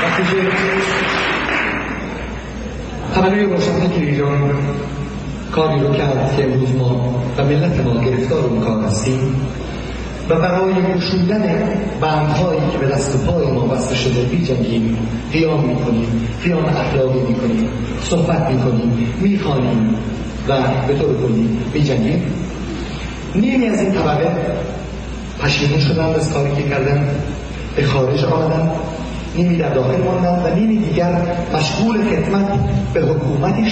وقتی که طبقه روشنفکر ایران کاری رو کرد که امروز ما و ملت ما گرفتار اون کار هستیم و برای گشودن بندهایی که به دست و پای ما بسته شده بی‌جنگیم، قیام میکنیم، قیام اخلاقی میکنیم، صحبت میکنیم، میخوانیم و به طور کلی بی‌جنگیم. نیمی از این طبقه پشیمون شدن از کاری که کردن، به خارج آمدن، نیمی در داخل ماندن و نیمی دیگر مشغول خدمت به حکومتی